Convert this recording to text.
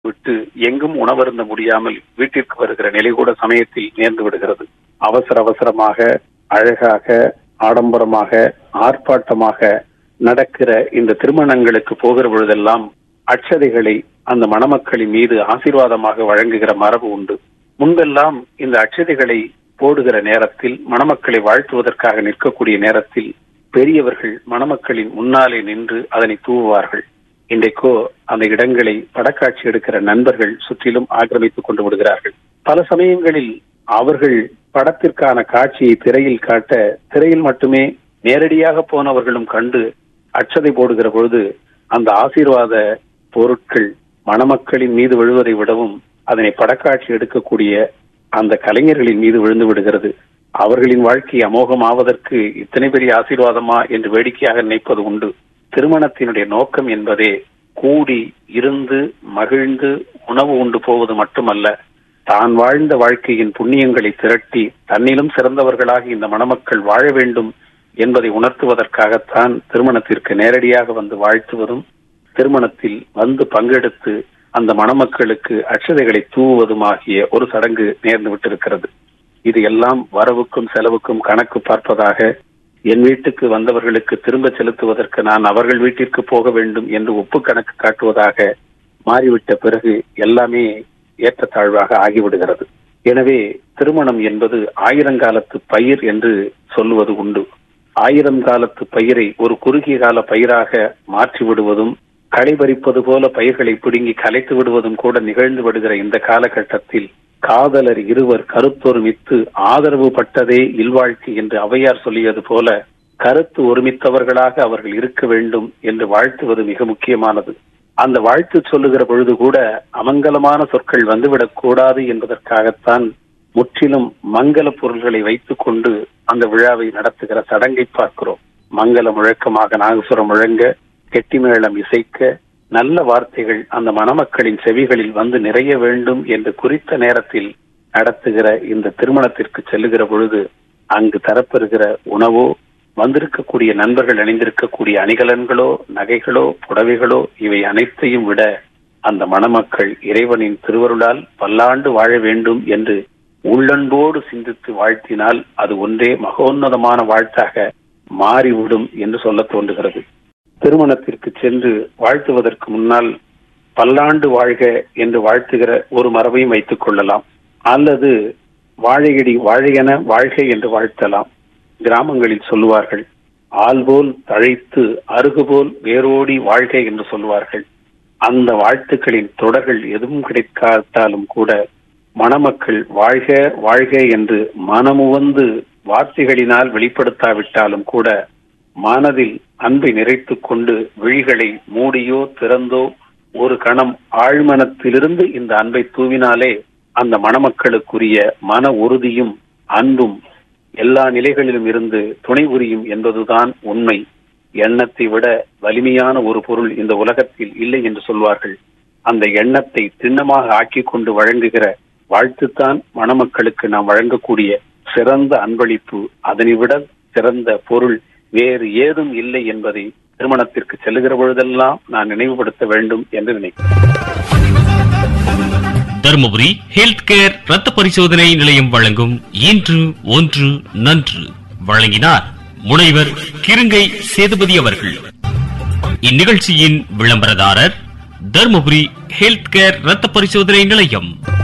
விட்டு எங்கும் உணவருந்த முடியாமல் வீட்டிற்கு வருகிற நிலை கூட சமயத்தில் நேர்ந்து விடுகிறது. அவசரமாக, அழகாக, ஆடம்பரமாக, ஆர்ப்பாட்டமாக நடக்கிற இந்த திருமணங்களுக்கு போகிற பொழுதெல்லாம் அட்சதைகளை அந்த மணமக்களின் மீது ஆசீர்வாதமாக வழங்குகிற மரபு உண்டு. முன்பெல்லாம் இந்த அட்சதைகளை போடுகிற நேரத்தில், மணமக்களை வாழ்த்துவதற்காக நிற்கக்கூடிய நேரத்தில் பெரியவர்கள் மணமக்களின் முன்னாலே நின்று அதனை தூவுவார்கள். இன்றைக்கோ அந்த இடங்களை படக்காட்சி எடுக்கிற நண்பர்கள் சுற்றிலும் ஆக்கிரமித்துக் கொண்டு விடுகிறார்கள். பல சமயங்களில் அவர்கள் படத்திற்கான காட்சியை திரையில் காட்ட, திரையில் மட்டுமே நேரடியாக போனவர்களும் கண்டு அட்சதை போடுகிற பொழுது அந்த ஆசீர்வாத பொருட்கள் மணமக்களின் மீது விழுவதை விடவும் அதனை படக்காட்சி எடுக்கக்கூடிய அந்த கலைஞர்களின் மீது விழுந்து விடுகிறது. அவர்களின் வாழ்க்கை அமோகமாவதற்கு இத்தனை பெரிய ஆசீர்வாதமா என்று வேடிக்கையாக நினைப்பது உண்டு. திருமணத்தினுடைய நோக்கம் என்பதே கூடி இருந்து மகிழ்ந்து உணவு உண்டு போவது மட்டுமல்ல, தான் வாழ்ந்த வாழ்க்கையின் புண்ணியங்களை திரட்டி தன்னிலும் சிறந்தவர்களாக இந்த மணமக்கள் வாழ வேண்டும் என்பதை உணர்த்துவதற்காகத்தான் திருமணத்திற்கு நேரடியாக வந்து வாழ்த்துவதும், திருமணத்தில் வந்து பங்கெடுத்து அந்த மணமக்களுக்கு அட்சதைகளை தூவுவதும் ஆகிய ஒரு சடங்கு நேர்ந்து விட்டிருக்கிறது. இது எல்லாம் வரவுக்கும் செலவுக்கும் கணக்கு பார்ப்பதாக, என் வீட்டுக்கு வந்தவர்களுக்கு திரும்ப செலுத்துவதற்கு நான் அவர்கள் வீட்டிற்கு போக வேண்டும் என்று ஒப்பு கணக்கு காட்டுவதாக மாறிவிட்ட பிறகு எல்லாமே ஏற்றத்தாழ்வாக ஆகிவிடுகிறது. எனவே திருமணம் என்பது ஆயிரங்காலத்து பயிர் என்று சொல்லுவது உண்டு. 1000 காலத்து பயிரை ஒரு குறுகிய கால பயிராக மாற்றி விடுவதும், களை பறிப்பது போல பயிர்களை பிடுங்கி கலைத்து விடுவதும் கூட நிகழ்ந்து விடுகிற இந்த காலகட்டத்தில் காதலர் இருவர் கருத்தொருமித்து ஆதரவு பட்டதே இல்வாழ்க்கை என்று ஔவையார் சொல்லியது போல கருத்து ஒருமித்தவர்களாக அவர்கள் இருக்க வேண்டும் என்று வாழ்த்துவது மிக முக்கியமானது. அந்த வாழ்த்து சொல்லுகிற பொழுது கூட அமங்கலமான சொற்கள் வந்துவிடக் கூடாது என்பதற்காகத்தான் முற்றிலும் மங்கள பொருள்களை வைத்துக் கொண்டு அந்த விழாவை நடத்துகிற சடங்கை பார்க்கிறோம். மங்கள முழக்கமாக நாகசுரம் முழங்க, கெட்டிமேளம் இசைக்க, நல்ல வார்த்தைகள் அந்த மணமக்களின் செவிகளில் வந்து நிறைய வேண்டும் என்று குறித்த நேரத்தில் நடத்துகிற இந்த திருமணத்திற்கு செல்லுகிற பொழுது அங்கு தரப்பெறுகிற உணவோ, வந்திருக்கக்கூடிய நண்பர்கள் அணிந்திருக்கக்கூடிய அணிகலன்களோ, நகைகளோ, புடவைகளோ, இவை அனைத்தையும் விட அந்த மணமக்கள் இறைவனின் திருவருளால் பல்லாண்டு வாழ வேண்டும் என்று உள்ளன்போடு சிந்தித்து வாழ்த்தினால் அது ஒன்றே மகோன்னதமான வாழ்த்தாக மாறிவிடும் என்று சொல்ல தோன்றுகிறது. திருமணத்திற்கு சென்று வாழ்த்துவதற்கு முன்னால் பல்லாண்டு வாழ்க என்று வாழ்த்துகிற ஒரு மரபையும் வைத்துக் கொள்ளலாம். அல்லது வாழையடி வாழையென வாழ்க என்று வாழ்த்தலாம். கிராமங்களில் சொல்லுவார்கள், ஆள்போல் தழைத்து அருகுபோல் வேரோடி வாழ்க என்று சொல்லுவார்கள். அந்த வாழ்த்துக்களின் தொடர்கள் எதுவும் கிடைக்காட்டாலும் கூட மணமக்கள் வாழ்க வாழ்க என்று மனமுவந்து வார்த்தைகளினால் வெளிப்படுத்தாவிட்டாலும் கூட மனதில் அன்பை நிறைத்துக் கொண்டு விழிகளை மூடியோ திறந்தோ ஒரு கணம் ஆழ்மனத்திலிருந்து இந்த அன்பை தூவினாலே அந்த மணமக்களுக்குரிய மன உறுதியும் அன்பும் எல்லா நிலைகளிலும் இருந்து துணை புரியும் என்பதுதான் உண்மை. எண்ணத்தை விட வலிமையான ஒரு பொருள் இந்த உலகத்தில் இல்லை என்று சொல்வார்கள். அந்த எண்ணத்தை திண்ணமாக ஆக்கி கொண்டு வழங்குகிற வாழ்த்துத்தான் மணமக்களுக்கு நாம் வழங்கக்கூடிய சிறந்த அன்பளிப்பு. அதனை விட சிறந்த பொருள் வேறு ஏதும் இல்லை என்பதை திருமணத்திற்கு செல்லுகிற பொழுதெல்லாம் நான் நினைவுபடுத்த வேண்டும் என்று நினைக்கிறேன். தருமபுரி ஹெல்த் கேர் ரத்த பரிசோதனை நிலையம் வழங்கும் இன்று ஒன்று நன்று வழங்கினார் முனைவர் கிருங்கை சேதுபதி அவர்கள். இந்நிகழ்ச்சியின் விளம்பரதாரர் தருமபுரி ஹெல்த் கேர் ரத்த பரிசோதனை நிலையம்.